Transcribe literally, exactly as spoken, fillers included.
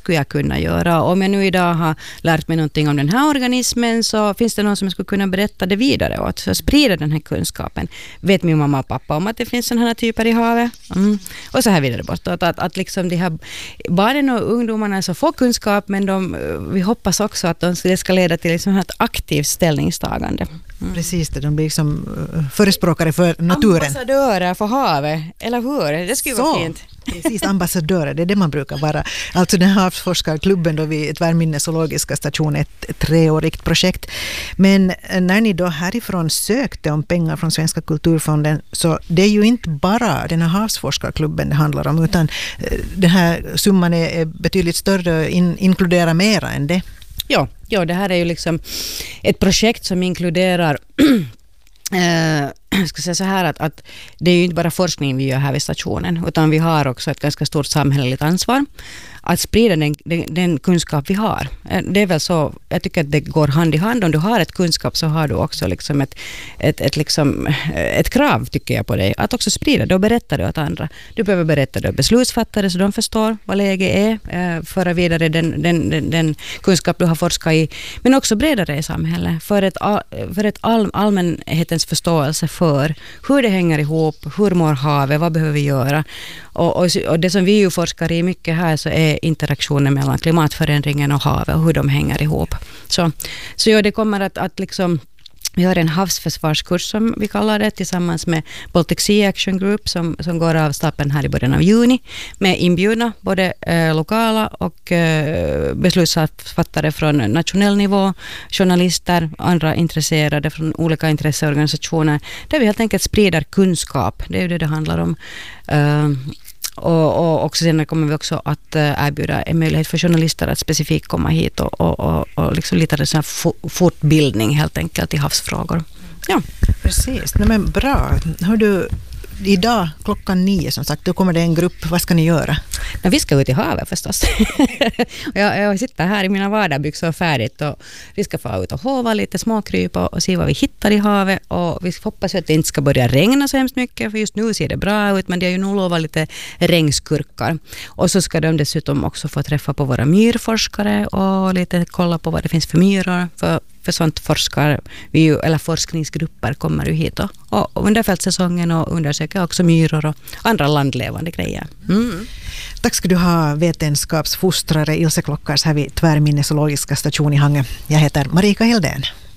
skulle jag kunna göra? Om jag nu idag har lärt mig någonting om den här organismen, så finns det någon som skulle kunna berätta det vidare åt, så sprida den här kunskapen. Vet min mamma och pappa om att det finns sådana här typer i havet? Mm. Och så här vidare bortåt. Att, att, att liksom de här barnen och ungdomarna så får kunskap, men de, vi hoppas också att de, det ska leda till liksom ett aktivt ställningstagande. Mm. Precis det, de blir liksom förespråkare för naturen. Ambassadörer för havet, eller hur? Det skulle vara fint. Precis, ambassadörer, det är det man brukar vara. Alltså den här havsforskarklubben då vid Tvärminne zoologiska station är ett treårigt projekt. Men när ni då härifrån sökte om pengar från Svenska kulturfonden, så det är ju inte bara den här havsforskarklubben det handlar om, utan den här summan är betydligt större och in, inkluderar mera än det. Ja, ja, det här är ju liksom ett projekt som inkluderar eh, jag ska säga så här att, att det är ju inte bara forskning vi gör här vid stationen, utan vi har också ett ganska stort samhälleligt ansvar att sprida den, den, den kunskap vi har. Det är väl så, jag tycker att det går hand i hand. Om du har ett kunskap så har du också liksom ett, ett, ett, liksom, ett krav, tycker jag, på dig att också sprida det och berätta det åt andra. Du behöver berätta det åt beslutsfattare så de förstår vad läget är, föra vidare den, den, den, den kunskap du har forskat i, men också bredare i samhället för ett, för ett all, allmänhetens förståelse för hur det hänger ihop, hur mår havet, vad behöver vi göra. Och, och, och det som vi ju forskar i mycket här så är interaktionen mellan klimatförändringen och havet och hur de hänger ihop. Så, så ja, det kommer att, att liksom, vi har en havsförsvarskurs som vi kallar det tillsammans med Baltic Sea Action Group som, som går av stapeln här i början av juni med inbjudna både eh, lokala och eh, beslutsfattare från nationell nivå, journalister, andra intresserade från olika intresseorganisationer där vi helt enkelt sprider kunskap. Det är ju det det handlar om. Uh, Och, och också sen kommer vi också att erbjuda en möjlighet för journalister att specifikt komma hit och, och, och, och liksom lite sån här fortbildning helt enkelt i havsfrågor. Ja. Precis, nej men bra. Hör du, idag klockan nio som sagt, då kommer det en grupp. Vad ska ni göra? Ja, vi ska ut i havet förstås. jag, jag sitter här i mina vardagsbyxor färdigt och vi ska få ut och hova lite småkryp och, och se vad vi hittar i havet. Och vi hoppas att det inte ska börja regna så hemskt mycket, för just nu ser det bra ut, men det är ju nog lovat lite regnskurkar. Och så ska de dessutom också få träffa på våra myrforskare och lite kolla på vad det finns för myror, för för sånt forskar vi ju, eller forskningsgrupper kommer ju hit och, och under fältsäsongen och undersöker också myror och andra landlevande grejer. Mm. Tack ska du ha, vetenskapsfostrare Ilse Klockars här vid Tvärminne zoologiska station i Hangö. Jag heter Marika Hildén.